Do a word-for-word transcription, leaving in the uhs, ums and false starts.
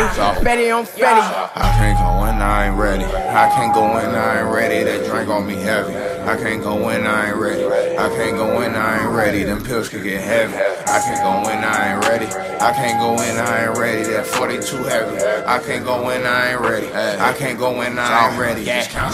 Fetty on Fetty. I can't go when I ain't ready. I can't go when I ain't ready. That drink on me heavy. I can't go when I ain't ready. I can't go when I ain't ready. Them pills could get heavy. I can't go when I ain't ready. I can't go when I ain't ready. That forty-two heavy. I can't go when I ain't ready. I can't go when I ain't ready.